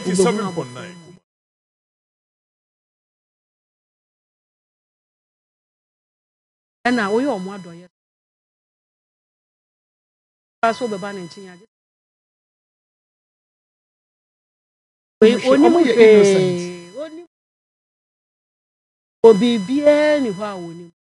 97.9. And we are more doye. So be ban in chinya. We only innocent. Obi bie ni hwa woni.